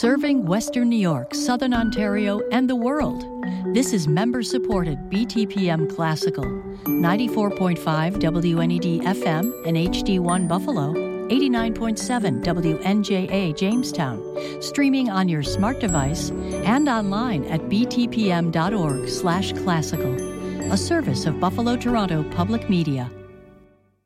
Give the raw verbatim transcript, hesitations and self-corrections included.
Serving Western New York, Southern Ontario, and the world. This is member-supported B T P M Classical, ninety-four point five W N E D F M and H D one Buffalo, eighty-nine point seven W N J A Jamestown, streaming on your smart device and online at b t p m dot org slash classical, a service of Buffalo Toronto Public Media.